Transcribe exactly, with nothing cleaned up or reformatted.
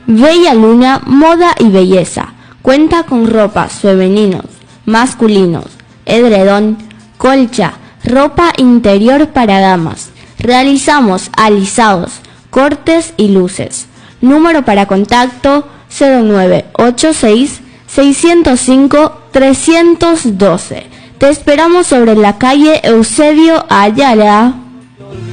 Bella Luna, moda y belleza. Cuenta con ropas femeninos, masculinos, edredón, colcha, ropa interior para damas. Realizamos alisados, cortes y luces. Número para contacto cero nueve ocho seis, seis cero cinco, tres uno dos. Te esperamos sobre la calle Eusebio Ayala.